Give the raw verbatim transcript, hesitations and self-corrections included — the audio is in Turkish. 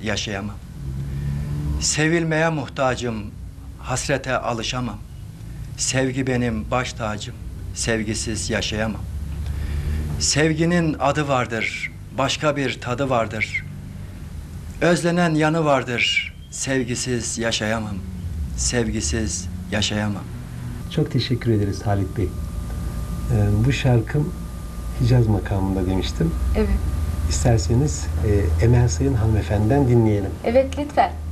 yaşayamam. Sevilmeye muhtacım, hasrete alışamam. Sevgi benim baş tacım, sevgisiz yaşayamam. Sevginin adı vardır, başka bir tadı vardır. Özlenen yanı vardır, sevgisiz yaşayamam. Sevgisiz yaşayamam. Çok teşekkür ederiz Halit Bey. Ee, bu şarkım Hicaz makamında demiştim. Evet. İsterseniz e, Emel Sayın hanımefendiden dinleyelim. Evet, lütfen.